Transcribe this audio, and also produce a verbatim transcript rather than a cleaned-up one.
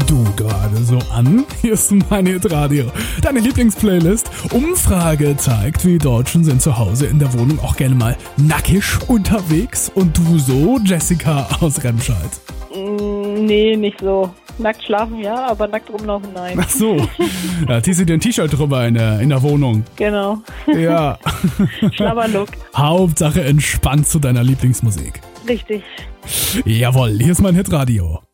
du gerade so an? Hier ist mein Hitradio, deine Lieblingsplaylist. Umfrage zeigt, wir Deutschen sind zu Hause in der Wohnung auch gerne mal nackig unterwegs. Und du so, Jessica aus Remscheid? Mm, nee, nicht so. Nackt schlafen ja, aber nackt rumlaufen nein. Ach so, da ziehst du dir ein T-Shirt drüber in der, in der Wohnung. Genau. Ja. Schlabberlook. Hauptsache entspannt zu deiner Lieblingsmusik. Richtig. Jawohl, hier ist mein Hitradio.